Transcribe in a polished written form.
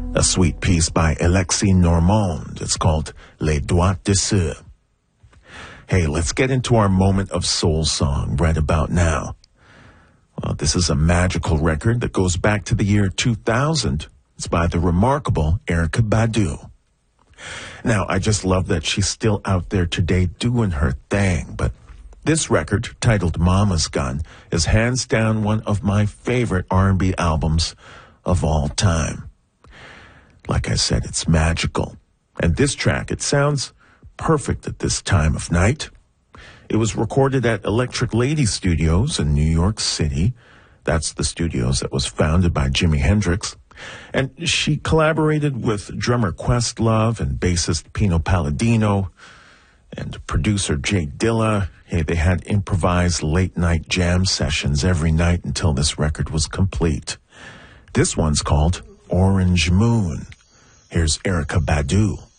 A sweet piece by Alexis Normand. It's called Les Doigts de Ceux. Hey, let's get into our moment of soul song right about now. Well, this is a magical record that goes back to the year 2000. It's by the remarkable Erykah Badu. Now, I just love that she's still out there today doing her thing, but this record, titled Mama's Gun, is hands down one of my favorite R&B albums of all time. Like I said, it's magical. And this track, it sounds perfect at this time of night. It was recorded at Electric Lady Studios in New York City. That's the studios that was founded by Jimi Hendrix. And she collaborated with drummer Questlove and bassist Pino Palladino and producer Jay Dilla. Hey, they had improvised late-night jam sessions every night until this record was complete. This one's called Orange Moon. Here's Erykah Badu.